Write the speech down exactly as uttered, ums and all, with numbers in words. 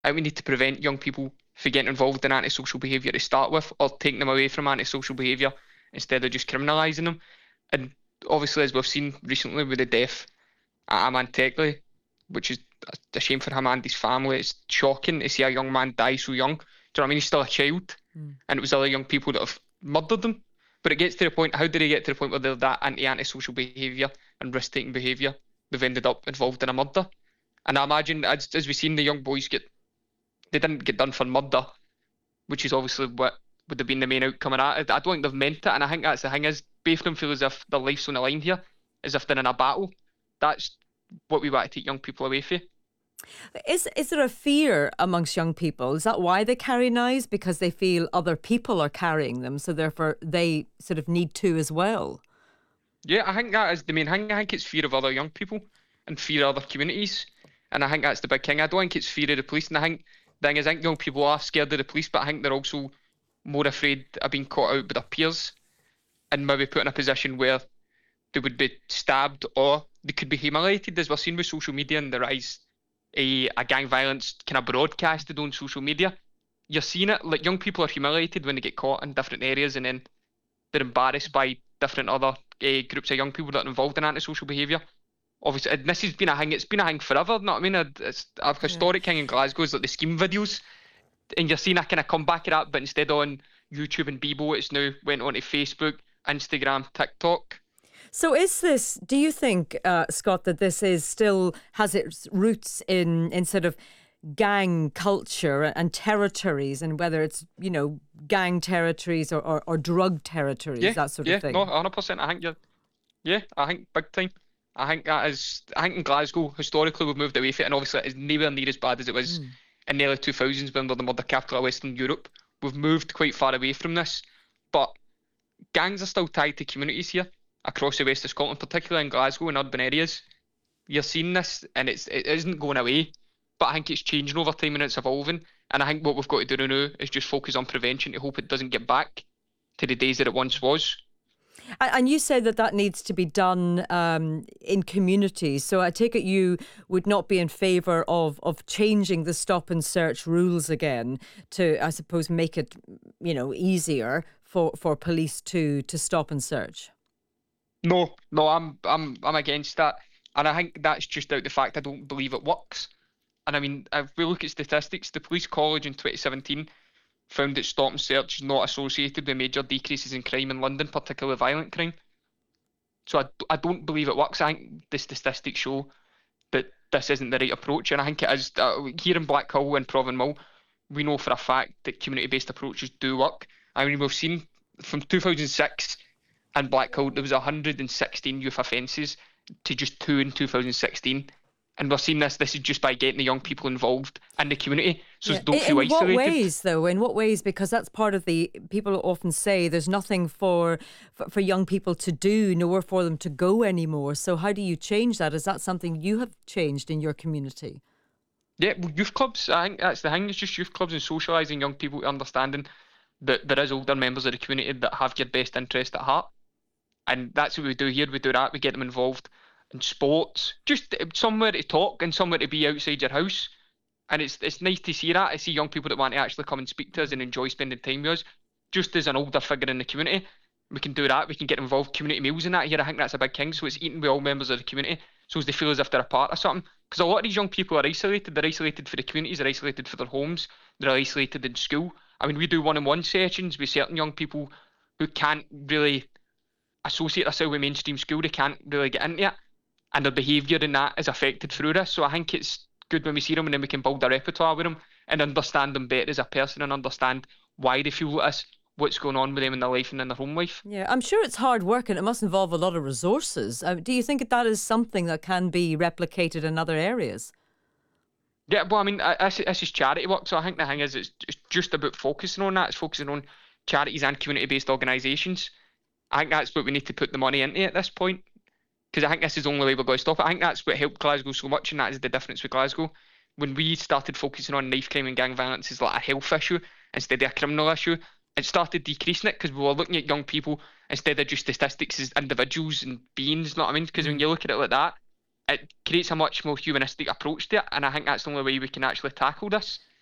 I think we need to prevent young people from getting involved in antisocial behaviour to start with, or taking them away from antisocial behaviour instead of just criminalising them. And obviously, as we've seen recently with the death at Aman Tekley, which is a shame for him and his family, it's shocking to see a young man die so young. Do you know what I mean? He's still a child, mm. and it was other young people that have murdered them. But it gets to the point, how did they get to the point where they're that anti-antisocial behaviour and risk-taking behaviour? They've ended up involved in a murder. And I imagine, as, as we've seen, the young boys get, they didn't get done for murder, which is obviously what would have been the main outcome of that. I don't think they've meant it, and I think that's the thing is, both of them feel as if their life's on the line here, as if they're in a battle. That's what we want to take young people away from. Is is there a fear amongst young people? Is that why they carry knives? Because they feel other people are carrying them, so therefore they sort of need to as well? Yeah, I think that is the main thing. I think it's fear of other young people and fear of other communities. And I think that's the big thing. I don't think it's fear of the police. And I think the thing is, I think young people are scared of the police, but I think they're also more afraid of being caught out by their peers and maybe put in a position where they would be stabbed or they could be humiliated, as we're seeing with social media and the rise A, a gang violence kind of broadcasted on social media. You're seeing it, like young people are humiliated when they get caught in different areas, and then they're embarrassed by different other uh, groups of young people that are involved in antisocial behaviour. Obviously, and this has been a thing, it's been a thing forever, you know what I mean? It's a historic thing in Glasgow, is like the scheme videos, and you're seeing a kind of comeback of that, but instead on YouTube and Bebo, it's now went onto Facebook, Instagram, TikTok. So is this, do you think, uh, Scott, that this is still has its roots in, in sort of gang culture and territories, and whether it's, you know, gang territories or, or, or drug territories, yeah, that sort yeah, of thing? Yeah, no, one hundred percent. I think you're, yeah, I think big time. I think that is, I think in Glasgow, historically, we've moved away from it, and obviously it's nowhere near as bad as it was mm. in the early two thousands when we're the murder capital of Western Europe. We've moved quite far away from this, but gangs are still tied to communities here across the west of Scotland, particularly in Glasgow and urban areas. You're seeing this, and it's it isn't going away, but I think it's changing over time and it's evolving. And I think what we've got to do now is just focus on prevention to hope it doesn't get back to the days that it once was. And you said that that needs to be done um, in communities. So I take it you would not be in favour of of changing the stop and search rules again to, I suppose, make it, you know, easier for, for police to to stop and search. No, no, I'm I'm I'm against that, and I think that's just out the fact I don't believe it works. And I mean, if we look at statistics, the police college in twenty seventeen found that stop and search is not associated with major decreases in crime in London, particularly violent crime. So I, I don't believe it works. I think the statistics show that this isn't the right approach, and I think it is. Uh, here in Blackhill and Provanmill, we know for a fact that community-based approaches do work. I mean, we've seen from two thousand six. In Blackhill, there was one hundred sixteen youth offences to just two in two thousand sixteen. And we're seeing this, this is just by getting the young people involved in the community. So yeah. don't feel in isolated. In what ways, though? In what ways? Because that's part of the, people often say there's nothing for, for, for young people to do, nowhere for them to go anymore. So how do you change that? Is that something you have changed in your community? Yeah, well, youth clubs, I think that's the thing. It's just youth clubs and socialising young people to understanding that there is older members of the community that have your best interest at heart. And that's what we do here. We do that. We get them involved in sports, just somewhere to talk and somewhere to be outside your house. And it's it's nice to see that. I see young people that want to actually come and speak to us and enjoy spending time with us. Just as an older figure in the community, we can do that. We can get involved community meals in that here. I think that's a big thing. So it's eating with all members of the community, so as they feel as if they're a part of something. Because a lot of these young people are isolated. They're isolated for the communities. They're isolated for their homes. They're isolated in school. I mean, we do one-on-one sessions with certain young people who can't really associate themselves with mainstream school. They can't really get into it, and their behaviour in that is affected through this. So I think it's good when we see them, and then we can build a repertoire with them and understand them better as a person and understand why they feel like this, what's going on with them in their life and in their home life. Yeah, I'm sure it's hard work and it must involve a lot of resources. Uh, do you think that that is something that can be replicated in other areas? Yeah, well, I mean, this, this is charity work, so I think the thing is it's just about focusing on that. It's focusing on charities and community-based organisations. I think that's what we need to put the money into at this point, because I think this is the only way we're going to stop it. I think that's what helped Glasgow so much, and that is the difference with Glasgow. When we started focusing on knife crime and gang violence as like a health issue instead of a criminal issue, it started decreasing it because we were looking at young people instead of just statistics as individuals and beings, you know what I mean? Because when you look at it like that, it creates a much more humanistic approach to it, and I think that's the only way we can actually tackle this.